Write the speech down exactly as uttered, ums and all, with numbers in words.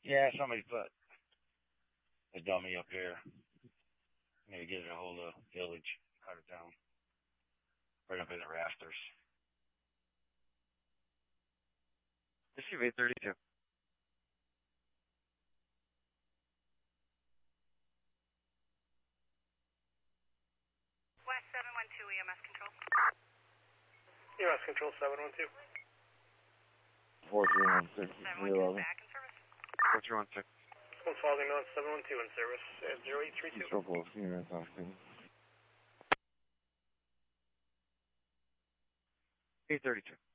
Yeah, somebody put a dummy up here. Maybe get it a hold of Village out of town. Right up in the rafters. This is eight thirty-two. West seven one two E M S control. E M S control seven one two. four three one six. seven one two back in service. four three one six. One Falling Mountain seven one two in service at zero eight three two. So close. You know, something. eight thirty-two.